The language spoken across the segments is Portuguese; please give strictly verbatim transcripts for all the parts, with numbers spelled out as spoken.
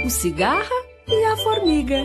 o cigarra e a formiga.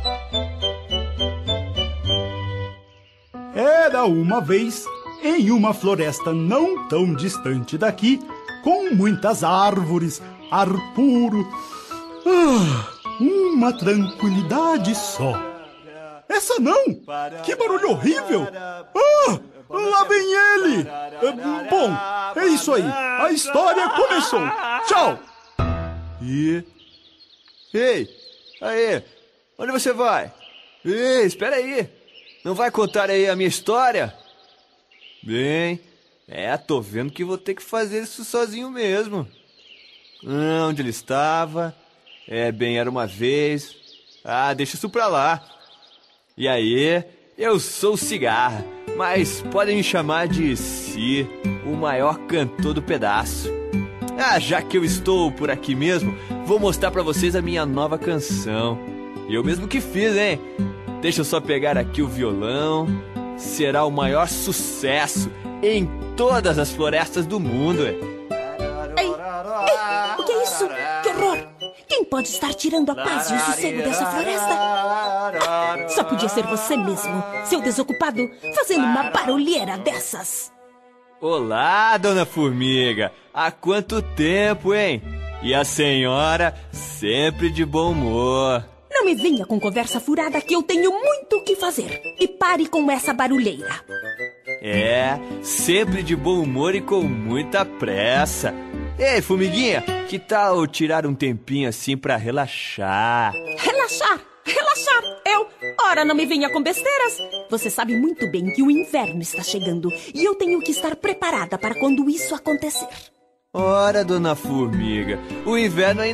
Era uma vez, em uma floresta não tão distante daqui, com muitas árvores, ar puro, ah, uma tranquilidade só. Essa não! Que barulho horrível! Ah, lá vem ele! Bom, é isso aí. A história começou. Tchau! E... Ei, aí, onde você vai? Ei, espera aí. Não vai contar aí a minha história? Bem, é, tô vendo que vou ter que fazer isso sozinho mesmo. Ah, onde ele estava? É, bem, era uma vez. Ah, deixa isso pra lá. E aí, eu sou o Cigarra, mas podem me chamar de Si, o maior cantor do pedaço. Ah, já que eu estou por aqui mesmo, vou mostrar pra vocês a minha nova canção. Eu mesmo que fiz, hein? Deixa eu só pegar aqui o violão. Será o maior sucesso em todas as florestas do mundo. Ei, ei, o que é isso? Que horror! Quem pode estar tirando a paz e o sossego dessa floresta? Só podia ser você mesmo, seu desocupado, fazendo uma barulheira dessas. Olá, dona Formiga. Há quanto tempo, hein? E a senhora sempre de bom humor. Não me venha com conversa furada que eu tenho muito o que fazer. E pare com essa barulheira. É, sempre de bom humor e com muita pressa. Ei, formiguinha, que tal tirar um tempinho assim pra relaxar? Relaxar? Relaxar? Eu? Ora, não me venha com besteiras. Você sabe muito bem que o inverno está chegando e eu tenho que estar preparada para quando isso acontecer. Ora, dona Formiga, o inverno ainda